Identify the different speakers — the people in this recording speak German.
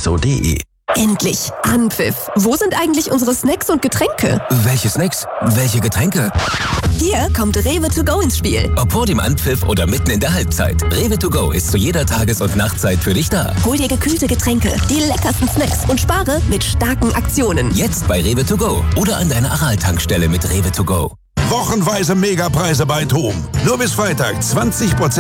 Speaker 1: rewe.so.de.
Speaker 2: Endlich Anpfiff. Wo sind eigentlich unsere Snacks und Getränke?
Speaker 1: Welche Snacks? Welche Getränke?
Speaker 2: Hier kommt Rewe to go ins Spiel.
Speaker 1: Ob vor dem Anpfiff oder mitten in der Halbzeit. Rewe to go ist zu jeder Tages- und Nachtzeit für dich da.
Speaker 2: Hol dir gekühlte Getränke, die leckersten Snacks und spare mit starken Aktionen.
Speaker 1: Jetzt bei Rewe to go oder an deiner Aral-Tankstelle mit Rewe to go.
Speaker 3: Wochenweise Megapreise bei TOM. Nur bis Freitag 20%